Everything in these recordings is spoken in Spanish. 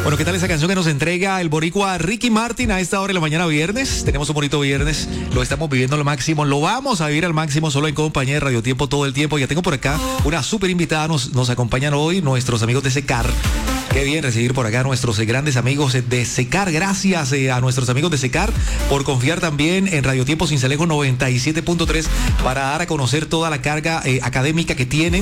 Bueno, ¿qué tal esa canción que nos entrega el boricua Ricky Martin a esta hora de la mañana viernes? Tenemos un bonito viernes, lo estamos viviendo al máximo, lo vamos a vivir al máximo solo en compañía de Radio Tiempo todo el tiempo. Ya tengo por acá una súper invitada, nos acompañan hoy nuestros amigos de Secar. Qué bien recibir por acá a nuestros grandes amigos de Secar. Gracias a nuestros amigos de Secar por confiar también en Radio Tiempo Sincelejo 97.3 para dar a conocer toda la carga académica que tienen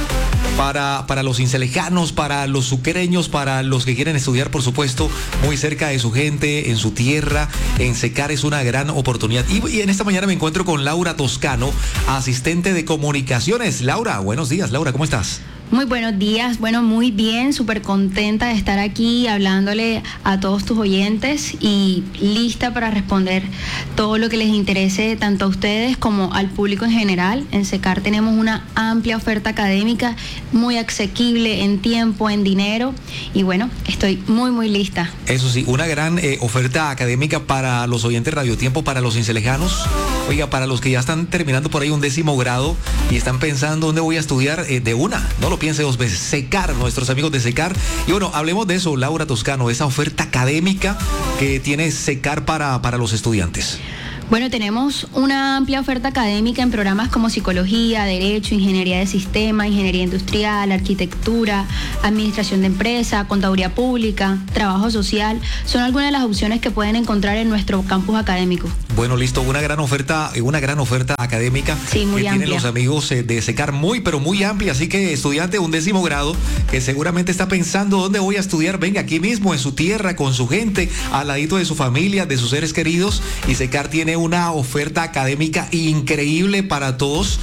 para los cincelejanos, para los sucreños, para los que quieren estudiar, por supuesto, muy cerca de su gente, en su tierra. En Secar es una gran oportunidad. Y en esta mañana me encuentro con Laura Toscano, asistente de comunicaciones. Laura, buenos días. Laura, ¿cómo estás? Muy buenos días, bueno, muy bien, súper contenta de estar aquí hablándole a todos tus oyentes y lista para responder todo lo que les interese tanto a ustedes como al público en general. En Secar tenemos una amplia oferta académica, muy asequible en tiempo, en dinero y bueno, estoy muy lista. Eso sí, una gran oferta académica para los oyentes Radio Tiempo, para los cincelejanos. Oiga, para los que ya están terminando por ahí un 10º grado y están pensando dónde voy a estudiar, de una, no lo piense dos veces. Secar, nuestros amigos de Secar. Y bueno, hablemos de eso, Laura Toscano, esa oferta académica que tiene Secar para los estudiantes. Bueno, tenemos una amplia oferta académica en programas como Psicología, Derecho, Ingeniería de Sistema, Ingeniería Industrial, Arquitectura, Administración de Empresa, Contaduría Pública, Trabajo Social. Son algunas de las opciones que pueden encontrar en nuestro campus académico. Bueno, listo, una gran oferta académica sí, muy que amplia. Tienen los amigos de Secar, pero muy amplia. Así que estudiante de un 10º grado que seguramente está pensando dónde voy a estudiar, venga aquí mismo en su tierra, con su gente, al ladito de su familia, de sus seres queridos. Y Secar tiene una oferta académica increíble para todos.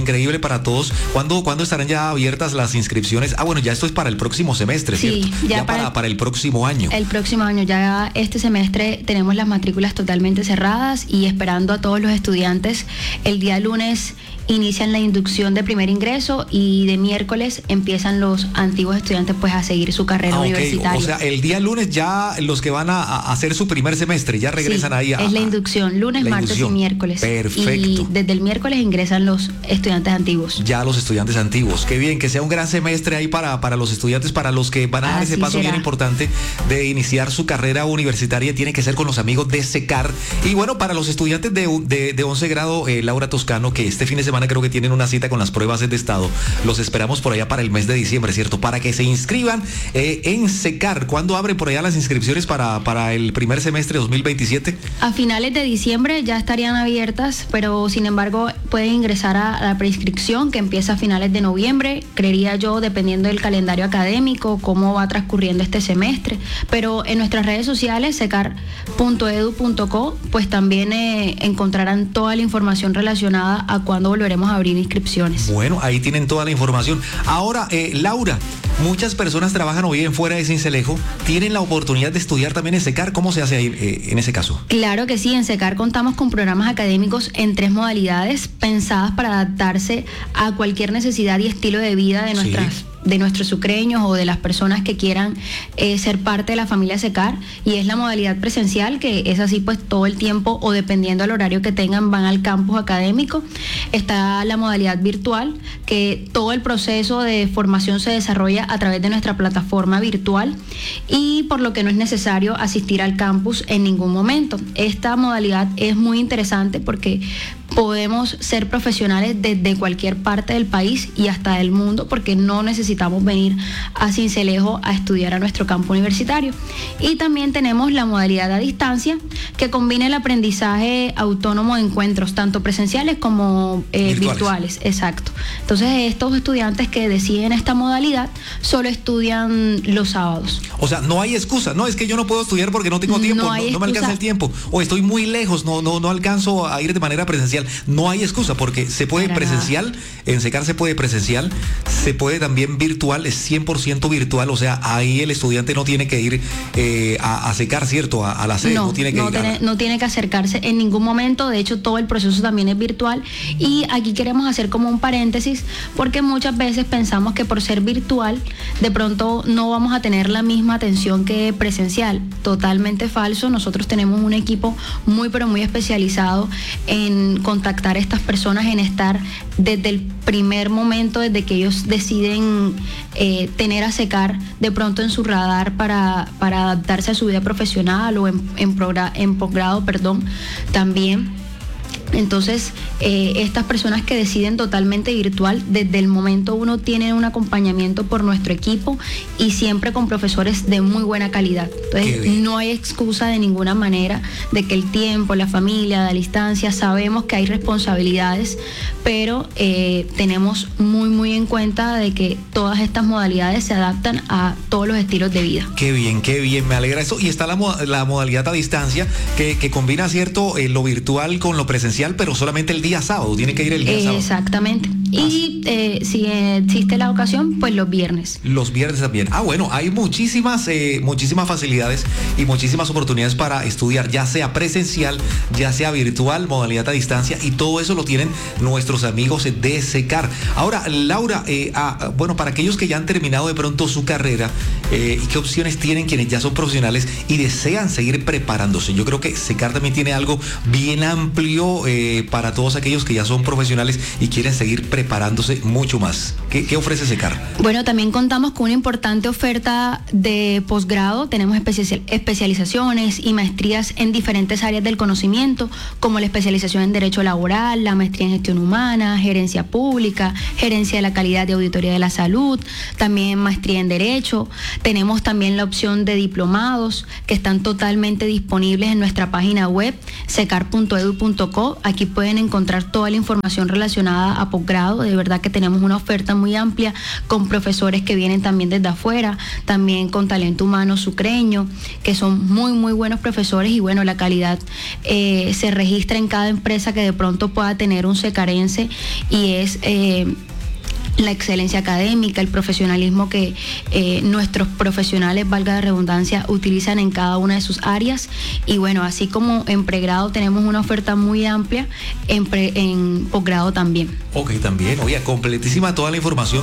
¿Cuándo estarán ya abiertas las inscripciones? Bueno, ya esto es para el próximo semestre, sí, ¿cierto? Ya para el próximo año. El próximo año, ya este semestre tenemos las matrículas totalmente cerradas y esperando a todos los estudiantes. El día lunes inician la inducción de primer ingreso y de miércoles empiezan los antiguos estudiantes pues a seguir su carrera universitaria. O sea, el día lunes ya los que van a hacer su primer semestre ya regresan ahí es la inducción, lunes, martes y miércoles. Perfecto. Y desde el miércoles ingresan los estudiantes antiguos. Ya los estudiantes antiguos. Qué bien, que sea un gran semestre ahí para los estudiantes, para los que van a dar ese paso bien importante de iniciar su carrera universitaria. Tiene que ser con los amigos de Secar. Y bueno, para los estudiantes de 11 grado, Laura Toscano, que este fin de semana creo que tienen una cita con las pruebas de estado. Los esperamos por allá para el mes de diciembre, ¿cierto? Para que se inscriban en Secar. ¿Cuándo abren por allá las inscripciones para el primer semestre 2027? A finales de diciembre ya estarían abiertas, pero sin embargo pueden ingresar a la preinscripción que empieza a finales de noviembre, creería yo, dependiendo del calendario académico, cómo va transcurriendo este semestre. Pero en nuestras redes sociales, secar.edu.co, pues también encontrarán toda la información relacionada a cuándo volveremos a abrir inscripciones. Bueno, ahí tienen toda la información. Ahora, Laura, muchas personas trabajan o viven fuera de Sincelejo, tienen la oportunidad de estudiar también en Secar. ¿Cómo se hace ahí en ese caso? Claro que sí, en Secar contamos con programas académicos en 3 modalidades pensadas para adaptarse a cualquier necesidad y estilo de vida de nuestros sucreños o de las personas que quieran ser parte de la familia Secar, y es la modalidad presencial, que es así pues todo el tiempo o dependiendo del horario que tengan van al campus académico. Está la modalidad virtual, que todo el proceso de formación se desarrolla a través de nuestra plataforma virtual y por lo que no es necesario asistir al campus en ningún momento. Esta modalidad es muy interesante porque podemos ser profesionales desde cualquier parte del país y hasta del mundo, porque no necesitamos venir a Sincelejo a estudiar a nuestro campo universitario. Y también tenemos la modalidad a distancia, que combina el aprendizaje autónomo de encuentros, tanto presenciales como virtuales. Exacto. Entonces, estos estudiantes que deciden esta modalidad solo estudian los sábados. O sea, no hay excusa. No, es que yo no puedo estudiar porque no tengo tiempo, no me alcanza el tiempo, o estoy muy lejos, no alcanzo a ir de manera presencial. No hay excusa, porque se puede presencial, en Secar se puede presencial, se puede también virtual, es 100% virtual. O sea, ahí el estudiante no tiene que ir a Secar, ¿cierto? A la sede, no tiene que acercarse en ningún momento. De hecho, todo el proceso también es virtual. Y aquí queremos hacer como un paréntesis, porque muchas veces pensamos que por ser virtual, de pronto no vamos a tener la misma atención que presencial. Totalmente falso. Nosotros tenemos un equipo muy especializado en contactar a estas personas, en estar desde el primer momento, desde que ellos deciden tener a SECAR de pronto en su radar para adaptarse a su vida profesional o en posgrado, también. Entonces, estas personas que deciden totalmente virtual, desde el momento uno tienen un acompañamiento por nuestro equipo y siempre con profesores de muy buena calidad. Entonces, no hay excusa de ninguna manera de que el tiempo, la familia, la distancia, sabemos que hay responsabilidades, pero tenemos muy en cuenta de que todas estas modalidades se adaptan a todos los estilos de vida. Qué bien, me alegra eso. Y está la modalidad a distancia que combina, ¿cierto?, lo virtual con lo presencial, pero solamente el día sábado, tiene que ir el día sábado. Exactamente. Y si existe la ocasión, pues los viernes. Los viernes también. Bueno, hay muchísimas facilidades y muchísimas oportunidades para estudiar, ya sea presencial, ya sea virtual, modalidad a distancia, y todo eso lo tienen nuestros amigos de SECAR. Ahora, Laura, para aquellos que ya han terminado de pronto su carrera, ¿y qué opciones tienen quienes ya son profesionales y desean seguir preparándose? Yo creo que SECAR también tiene algo bien amplio para todos aquellos que ya son profesionales y quieren seguir preparándose mucho más. ¿Qué ofrece SECAR? Bueno, también contamos con una importante oferta de posgrado. Tenemos especializaciones y maestrías en diferentes áreas del conocimiento, como la especialización en Derecho Laboral, la maestría en Gestión Humana, Gerencia Pública, Gerencia de la Calidad y Auditoría de la Salud, también maestría en Derecho. Tenemos también la opción de diplomados que están totalmente disponibles en nuestra página web, secar.edu.co. Aquí pueden encontrar toda la información relacionada a posgrado. De verdad que tenemos una oferta muy amplia con profesores que vienen también desde afuera, también con talento humano sucreño, que son muy buenos profesores, y bueno, la calidad se registra en cada empresa que de pronto pueda tener un secarense, y es la excelencia académica, el profesionalismo que nuestros profesionales, valga la redundancia, utilizan en cada una de sus áreas. Y bueno, así como en pregrado tenemos una oferta muy amplia, en posgrado también. Ok, también. Oye, completísima toda la información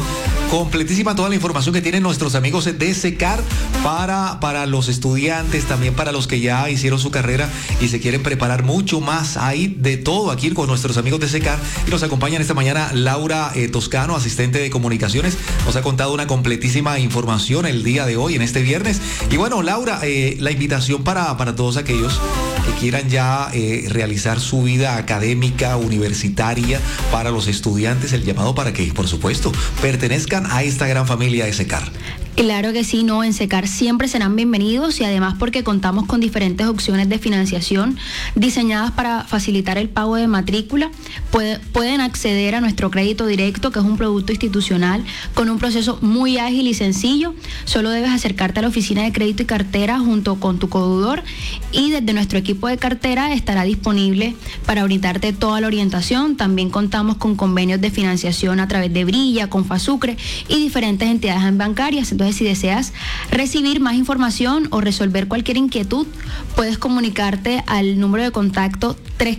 que tienen nuestros amigos de SECAR para los estudiantes, también para los que ya hicieron su carrera y se quieren preparar mucho más. Hay de todo aquí con nuestros amigos de SECAR, y nos acompañan esta mañana Laura Toscano, asistente de comunicaciones. Nos ha contado una completísima información el día de hoy, en este viernes. Y bueno, Laura, la invitación para todos aquellos que quieran ya realizar su vida académica, universitaria, para los estudiantes, el llamado para que, por supuesto, pertenezcan a esta gran familia de SECAR. Claro que sí, en SECAR siempre serán bienvenidos, y además porque contamos con diferentes opciones de financiación diseñadas para facilitar el pago de matrícula. Pueden acceder a nuestro crédito directo, que es un producto institucional con un proceso muy ágil y sencillo. Solo debes acercarte a la oficina de crédito y cartera junto con tu codeudor, y desde nuestro equipo de cartera estará disponible para brindarte toda la orientación. También contamos con convenios de financiación a través de Brilla, Confasucre y diferentes entidades bancarias. Entonces, si deseas recibir más información o resolver cualquier inquietud, puedes comunicarte al número de contacto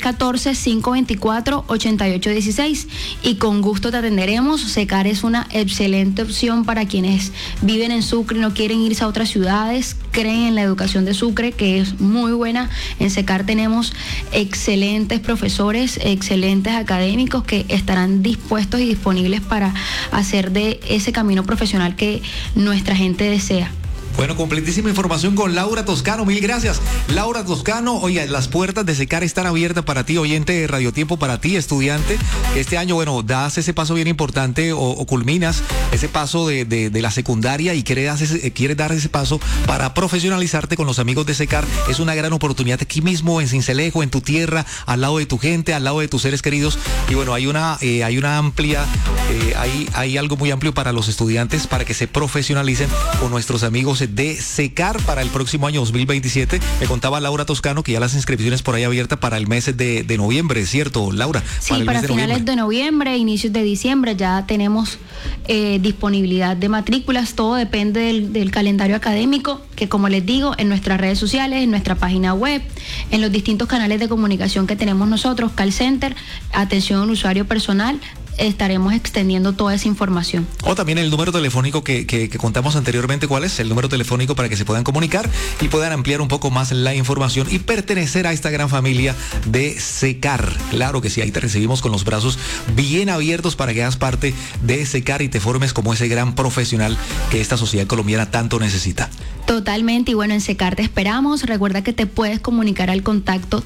314-524-8816, y con gusto te atenderemos. SECAR es una excelente opción para quienes viven en Sucre y no quieren irse a otras ciudades, creen en la educación de Sucre, que es muy buena. En SECAR tenemos excelentes profesores, excelentes académicos que estarán dispuestos y disponibles para hacer de ese camino profesional que nuestra gente desea. Bueno, completísima información con Laura Toscano. Mil gracias, Laura Toscano. Oye, las puertas de SECAR están abiertas para ti, oyente de Radio Tiempo, para ti, estudiante. Este año, bueno, das ese paso bien importante o culminas ese paso de la secundaria y quieres dar ese paso para profesionalizarte con los amigos de SECAR. Es una gran oportunidad aquí mismo en Sincelejo, en tu tierra, al lado de tu gente, al lado de tus seres queridos. Y bueno, hay una amplia, hay algo muy amplio para los estudiantes para que se profesionalicen con nuestros amigos de SECAR para el próximo año 2027. Me contaba Laura Toscano que ya las inscripciones por ahí abiertas para el mes de noviembre, ¿cierto, Laura? Sí, para finales de noviembre, inicios de diciembre ya tenemos disponibilidad de matrículas. Todo depende del calendario académico, que como les digo, en nuestras redes sociales, en nuestra página web, en los distintos canales de comunicación que tenemos nosotros, call center, atención al usuario personal, estaremos extendiendo toda esa información. O también el número telefónico que contamos anteriormente. ¿Cuál es el número telefónico para que se puedan comunicar y puedan ampliar un poco más la información y pertenecer a esta gran familia de SECAR? Claro que sí, ahí te recibimos con los brazos bien abiertos para que hagas parte de SECAR y te formes como ese gran profesional que esta sociedad colombiana tanto necesita. Totalmente, y bueno, en SECAR te esperamos. Recuerda que te puedes comunicar al contacto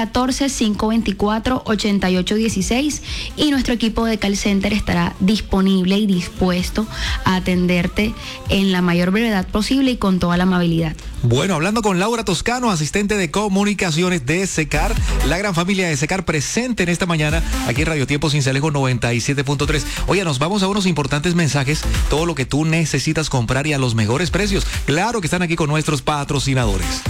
314-524-8816 y nuestro equipo de call center estará disponible y dispuesto a atenderte en la mayor brevedad posible y con toda la amabilidad. Bueno, hablando con Laura Toscano, asistente de comunicaciones de SECAR, la gran familia de SECAR presente en esta mañana aquí en Radio Tiempo Sincelejo 97.3. Oye, nos vamos a unos importantes mensajes, todo lo que tú necesitas comprar y a los mejores precios. Claro que están aquí con nuestros patrocinadores.